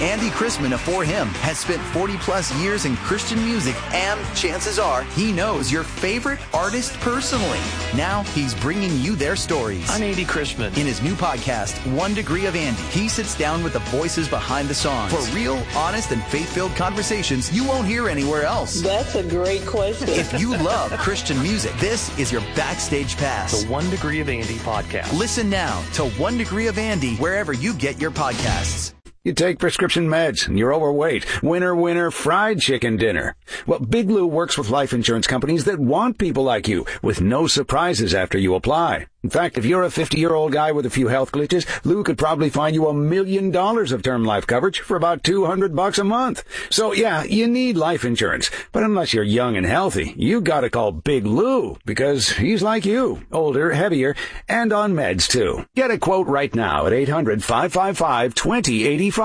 Andy Chrisman of For Him has spent 40-plus years in Christian music, and chances are he knows your favorite artist personally. Now he's bringing you their stories. I'm Andy Chrisman. In his new podcast, 1 Degree of Andy, he sits down with the voices behind the songs for real, honest, and faith-filled conversations you won't hear anywhere else. That's a great question. If you love Christian music, this is your backstage pass. The 1 Degree of Andy podcast. Listen now to 1 Degree of Andy wherever you get your podcasts. You take prescription meds and you're overweight. Winner, winner, fried chicken dinner. Well, Big Lou works with life insurance companies that want people like you with no surprises after you apply. In fact, if you're a 50-year-old guy with a few health glitches, Lou could probably find you $1 million of term life coverage for about $200 a month. So yeah, you need life insurance. But unless you're young and healthy, you gotta call Big Lou because he's like you, older, heavier, and on meds too. Get a quote right now at 800-555-2085.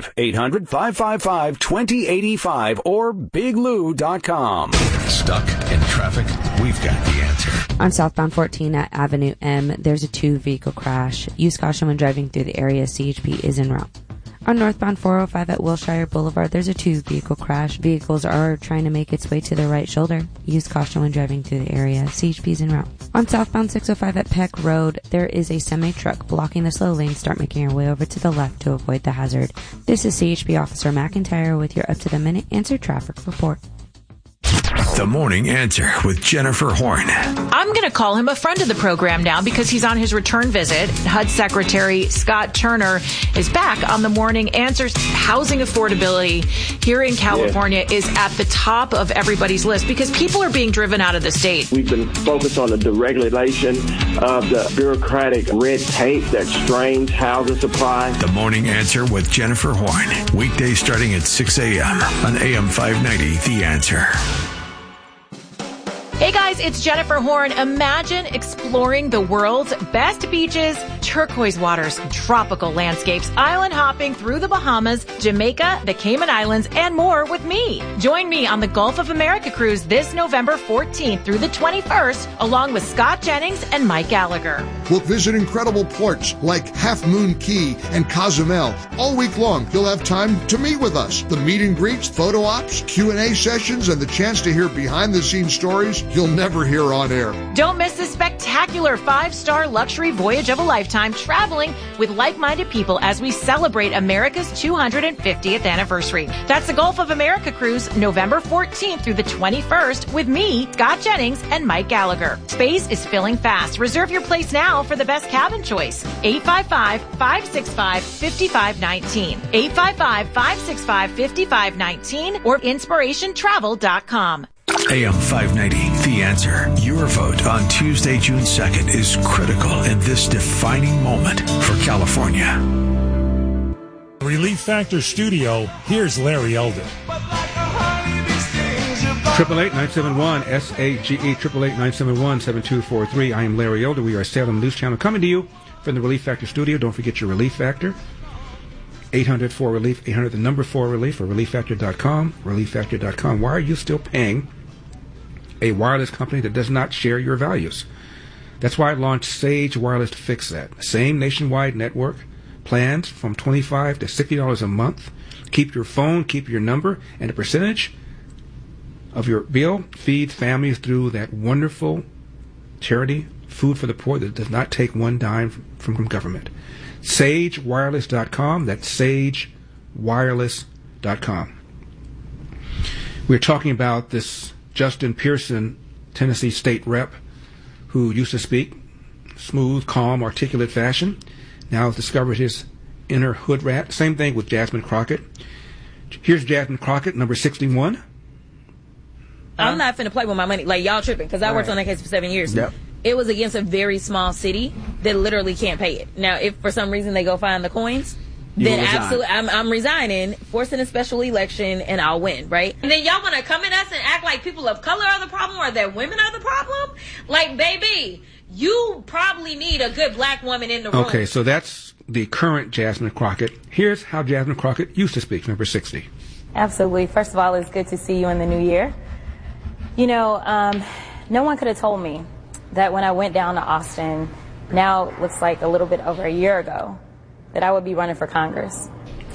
800-555-2085 or biglou.com. Stuck in traffic? We've got the answer. On southbound 14 at Avenue M, there's a 2-vehicle crash. Use caution when driving through the area. CHP is en route. On northbound 405 at Wilshire Boulevard, there's a 2-vehicle crash. Vehicles are trying to make its way to the right shoulder. Use caution when driving through the area. CHP is en route. On southbound 605 at Peck Road, there is a semi-truck blocking the slow lane. Start making your way over to the left to avoid the hazard. This is CHP Officer McIntyre with your up-to-the-minute answer traffic report. The Morning Answer with Jennifer Horn. I'm going to call him a friend of the program now because he's on his return visit. HUD Secretary Scott Turner is back on The Morning Answer's housing affordability here in California is at the top of everybody's list because people are being driven out of the state. We've been focused on the deregulation of the bureaucratic red tape that strains housing supply. The Morning Answer with Jennifer Horn. Weekdays starting at 6 a.m. on AM 590, The Answer. Hey guys, it's Jennifer Horn. Imagine exploring the world's best beaches, turquoise waters, tropical landscapes, island hopping through the Bahamas, Jamaica, the Cayman Islands, and more with me. Join me on the Gulf of America cruise this November 14th through the 21st, along with Scott Jennings and Mike Gallagher. We'll visit incredible ports like Half Moon Key and Cozumel. All week long, you'll have time to meet with us. The meet and greets, photo ops, Q&A sessions, and the chance to hear behind-the-scenes stories you'll never hear on air. Don't miss this spectacular 5-star luxury voyage of a lifetime traveling with like-minded people as we celebrate America's 250th anniversary. That's the Gulf of America cruise, November 14th through the 21st with me, Scott Jennings, and Mike Gallagher. Space is filling fast. Reserve your place now for the best cabin choice. 855-565-5519. 855-565-5519 or inspirationtravel.com. AM 590, The Answer. Your vote on Tuesday, June 2nd is critical in this defining moment for California. Relief Factor Studio, here's Larry Elder. 888-971-SAGE, 888-971-7243. I am Larry Elder. We are Salem News Channel coming to you from the Relief Factor Studio. Don't forget your Relief Factor. 800-4RELIEF, 800-4RELIEF, or ReliefFactor.com, ReliefFactor.com. Why are you still paying a wireless company that does not share your values? That's why I launched Sage Wireless to fix that. Same nationwide network, plans from $25 to $60 a month. Keep your phone, keep your number, and a percentage of your bill feeds families through that wonderful charity, Food for the Poor, that does not take one dime from government. SageWireless.com. That's SageWireless.com. We're talking about this Justin Pearson, Tennessee state rep, who used to speak smooth, calm, articulate fashion. Now has discovered his inner hood rat. Same thing with Jasmine Crockett. Here's Jasmine Crockett, number 61. I'm not finna play with my money. Like, y'all tripping, because I worked on that case for 7 years. Yep. It was against a very small city that literally can't pay it. Now, if for some reason they go find the coins, then absolutely, I'm resigning, forcing a special election, and I'll win, right? And then y'all want to come at us and act like people of color are the problem or that women are the problem? Like, baby, you probably need a good black woman in the room. Okay, so that's the current Jasmine Crockett. Here's how Jasmine Crockett used to speak, number 60. Absolutely. First of all, it's good to see you in the new year. You know, no one could have told me that when I went down to Austin, now it looks like a little bit over a year ago, that I would be running for Congress.